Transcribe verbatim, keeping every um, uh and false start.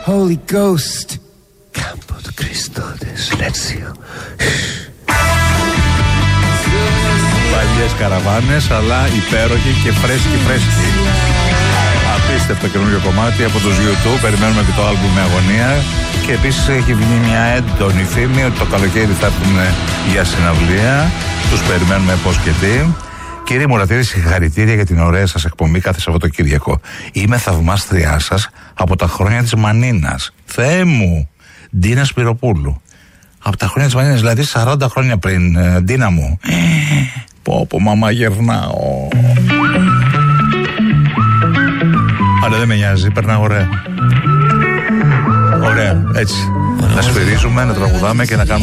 Holy Ghost. Campo de Cristo de Silencio. Παλιές καραβάνες, αλλά υπέροχοι και φρέσκοι φρέσκοι. Απίστευτο καινούριο κομμάτι από τους YouTube. Περιμένουμε και το άλμπουμ με αγωνία. Και επίσης έχει βγει μια έντονη φήμη ότι το καλοκαίρι θα έρθουν για συναυλία. Τους περιμένουμε πώς και τι. Κύριε Μουρατίδη, συγχαρητήρια για την ωραία σας εκπομπή κάθε Σαββατοκύριακο. Είμαι θαυμάστριά σας από τα χρόνια της Μανίνας. Θεέ μου! Ντίνα Σπυροπούλου. Από τα χρόνια της Μανίνας, δηλαδή σαράντα χρόνια πριν. Ε, Ντίνα μου. Πω πω μαμά γερνάω. Αλλά δεν με νοιάζει, περνά ωραία. Ωραία, έτσι. Να σφυρίζουμε, να τραγουδάμε και να κάνουμε